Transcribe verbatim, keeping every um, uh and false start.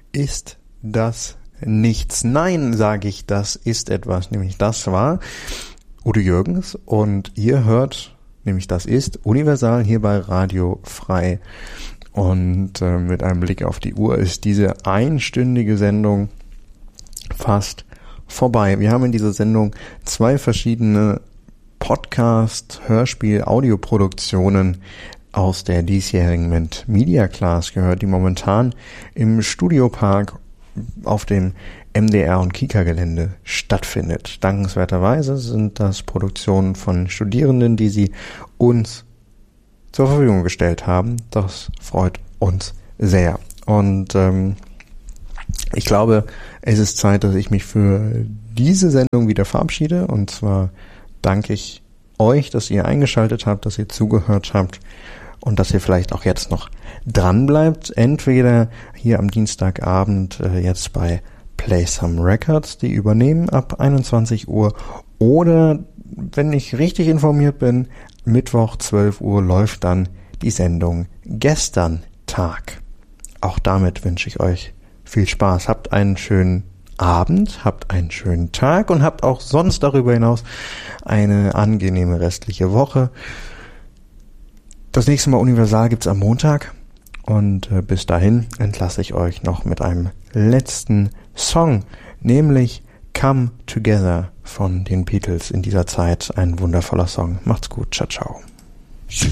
ist das nichts. Nein, sage ich, das ist etwas. Nämlich das war Udo Jürgens und ihr hört, nämlich das ist Universal hier bei Radio Frei. Und äh, mit einem Blick auf die Uhr ist diese einstündige Sendung fast vorbei. Wir haben in dieser Sendung zwei verschiedene Podcast, Hörspiel, Audioproduktionen aus der diesjährigen Mint Media Class gehört, die momentan im Studiopark auf dem M D R und Kika-Gelände stattfindet. Dankenswerterweise sind das Produktionen von Studierenden, die sie uns zur Verfügung gestellt haben. Das freut uns sehr. Und ähm, ich glaube, es ist Zeit, dass ich mich für diese Sendung wieder verabschiede. Und zwar danke ich euch, dass ihr eingeschaltet habt, dass ihr zugehört habt und dass ihr vielleicht auch jetzt noch dran bleibt. Entweder hier am Dienstagabend äh, jetzt bei Play Some Records, die übernehmen ab einundzwanzig Uhr, oder, wenn ich richtig informiert bin, Mittwoch zwölf Uhr läuft dann die Sendung Gestern Tag. Auch damit wünsche ich euch viel Spaß. Habt einen schönen Abend, habt einen schönen Tag und habt auch sonst darüber hinaus eine angenehme restliche Woche. Das nächste Mal Universal gibt's am Montag und äh, bis dahin entlasse ich euch noch mit einem letzten Song, nämlich Come Together von den Beatles. In dieser Zeit ein wundervoller Song. Macht's gut, ciao, ciao.